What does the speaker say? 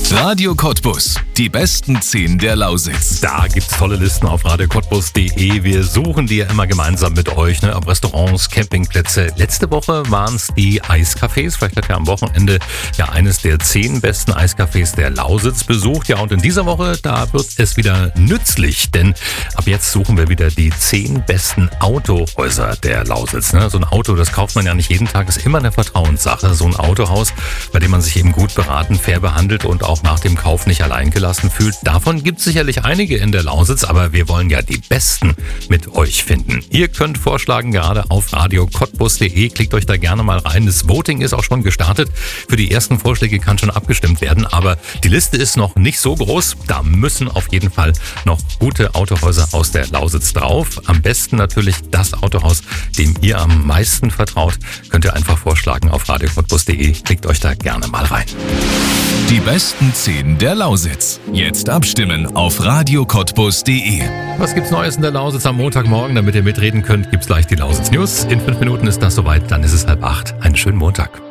Radio Cottbus. Die besten 10 der Lausitz. Da gibt's tolle Listen auf radiocottbus.de. Wir suchen die ja immer gemeinsam mit euch, auf Restaurants, Campingplätze. Letzte Woche waren es die Eiscafés. Vielleicht hat ja am Wochenende eines der 10 besten Eiscafés der Lausitz besucht. Ja, und in dieser Woche, da wird es wieder nützlich, denn ab jetzt suchen wir wieder die 10 besten Autohäuser der Lausitz. So ein Auto, das kauft man ja nicht jeden Tag, ist immer eine Vertrauenssache. So ein Autohaus, bei dem man sich eben gut beraten, fair behandelt und auch nach dem Kauf nicht allein gelassen fühlt. Davon gibt es sicherlich einige in der Lausitz, aber wir wollen ja die besten mit euch finden. Ihr könnt vorschlagen, gerade auf radiocottbus.de. Klickt euch da gerne mal rein. Das Voting ist auch schon gestartet. Für die ersten Vorschläge kann schon abgestimmt werden, aber die Liste ist noch nicht so groß. Da müssen auf jeden Fall noch gute Autohäuser aus der Lausitz drauf. Am besten natürlich das Autohaus, dem ihr am meisten vertraut. Könnt ihr einfach vorschlagen auf radiocottbus.de. Klickt euch da gerne mal rein. Die besten 10 der Lausitz. Jetzt abstimmen auf radiocottbus.de. Was gibt's Neues in der Lausitz am Montagmorgen? Damit ihr mitreden könnt, gibt's gleich die Lausitz News. In 5 Minuten ist das soweit, dann ist es 7:30. Einen schönen Montag.